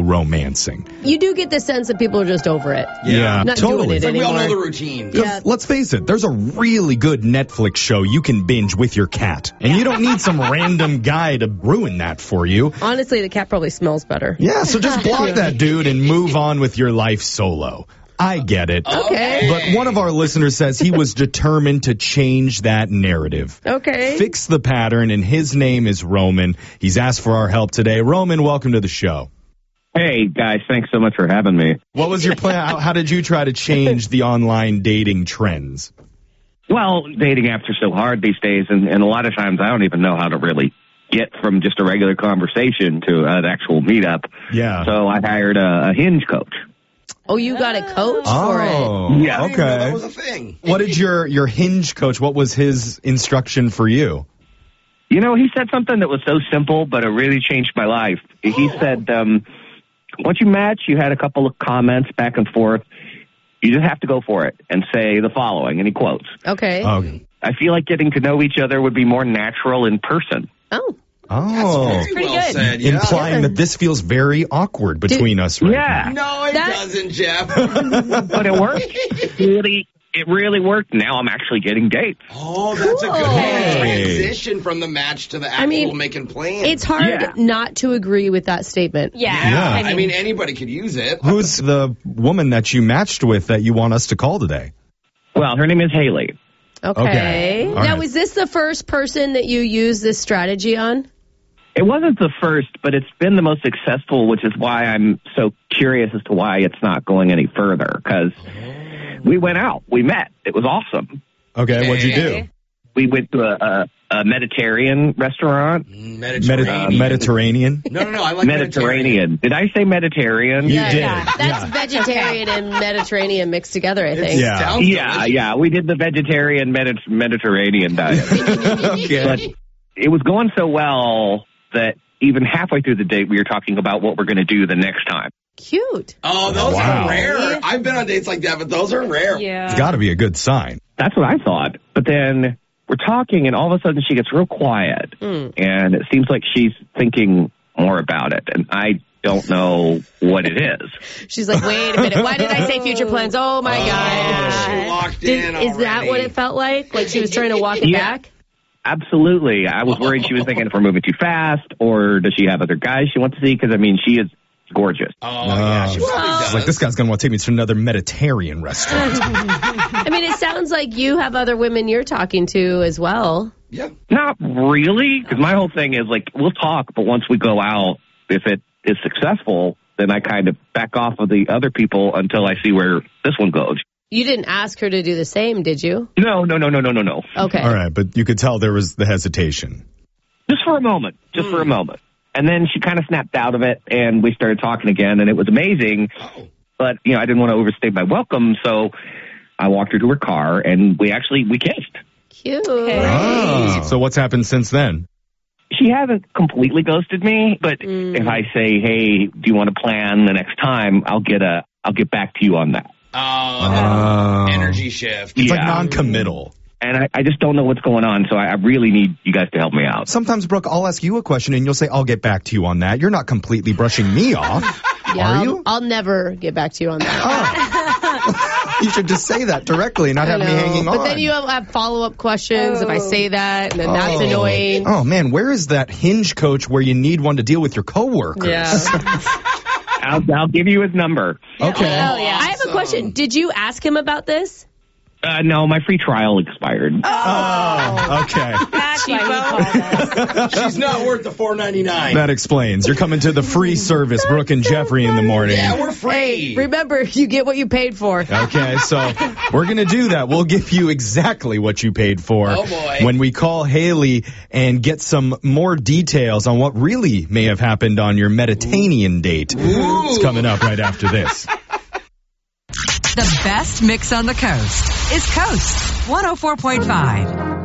romancing. You do get the sense that people are just over it. Yeah, Not totally. doing it Like we all anymore. know the routine. Yeah. Let's face it, there's a really good Netflix show you can binge with your cat. And you don't need some random guy to ruin that for you. Honestly, the cat probably smells better. Yeah, so just block that dude and move on with your life solo. I get it. Okay. But one of our listeners says he was determined to change that narrative. Okay. Fix the pattern, and his name is Roman. He's asked for our help today. Roman, welcome to the show. Hey, guys, thanks so much for having me. What was your plan? How did you try to change the online dating trends? Well, dating apps are so hard these days, and a lot of times I don't even know how to really get from just a regular conversation to an actual meetup. Yeah. So I hired a Hinge coach. Oh, you got a coach for it. Oh, Yeah. I didn't know that okay. was a thing. What did your Hinge coach, what was his instruction for you? You know, he said something that was so simple, but it really changed my life. He said, once you match, you had a couple of comments back and forth. You just have to go for it and say the following, and he quotes, Okay. I feel like getting to know each other would be more natural in person. Oh. Oh. Pretty well said, yeah. Implying that this feels very awkward between us right Yeah. No, it That- doesn't, Jeff. But it worked. It really worked. Now I'm actually getting dates. Oh, that's a good Hey. transition from the match to the actual mean, making plans. It's hard Yeah. not to agree with that statement. Yeah. Yeah. I mean, anybody could use it. Who's the woman that you matched with that you want us to call today? Well, her name is Haley. Okay. All Now, right. is this the first person that you used this strategy on? It wasn't the first, but it's been the most successful, which is why I'm so curious as to why it's not going any further. Because we went out, we met, it was awesome. Okay, what'd you do? We went to a Mediterranean restaurant. Mediterranean? No, I like Mediterranean. Did I say Mediterranean? You Yeah, did. yeah. That's vegetarian and Mediterranean mixed together, I think. Yeah. Sounds Yeah. We did the vegetarian Mediterranean diet. Okay. But it was going so well that even halfway through the date, we were talking about what we're going to do the next time. Cute. Oh, those Wow. are rare. I've been on dates like that, but those are rare. Yeah. It's got to be a good sign. That's what I thought. But then we're talking, and all of a sudden she gets real quiet. And it seems like she's thinking more about it. And I don't know what it is. She's like, wait a minute. Why did I say future plans? Oh, my God. She locked in Is that what it felt like? Like she was trying to walk it Yeah. back? Absolutely. I was worried she was thinking if we're moving too fast, or does she have other guys she wants to see? Because, I mean, she is gorgeous. Oh, yeah, she probably does. It's like, this guy's going to want to take me to another Mediterranean restaurant. I mean, it sounds like you have other women you're talking to as well. Yeah. Not really, because my whole thing is, like, we'll talk, but once we go out, if it is successful, then I kind of back off of the other people until I see where this one goes. You didn't ask her to do the same, did you? No. Okay. All right, but you could tell there was the hesitation. Just for a moment. And then she kind of snapped out of it, and we started talking again, and it was amazing. But, you know, I didn't want to overstay my welcome, so I walked her to her car, and we kissed. Cute. Ah, so what's happened since then? She hasn't completely ghosted me, but if I say, hey, do you want to plan the next time, I'll get back to you on that. Energy shift. It's Yeah. like non-committal. And I just don't know what's going on, so I really need you guys to help me out. Sometimes, Brooke, I'll ask you a question and you'll say, I'll get back to you on that. You're not completely brushing me off. Yeah, Are you? I'll never get back to you on that. You should just say that directly and not have me hanging on. But then you have follow-up questions if I say that, and then that's annoying. Oh, man, where is that Hinge coach where you need one to deal with your coworkers? Yeah. I'll give you his number. Okay. I have a question. Did you ask him about this? No, my free trial expired. Oh, okay. That's why he called us. She's not worth the $4.99. That explains. You're coming to the free service, Brooke and Jeffrey, in the morning. Yeah, we're free. Hey, remember, you get what you paid for. Okay, so we're going to do that. We'll give you exactly what you paid for Oh, boy. when we call Haley and get some more details on what really may have happened on your Mediterranean date. It's coming up right after this. The best mix on the coast is Coast 104.5.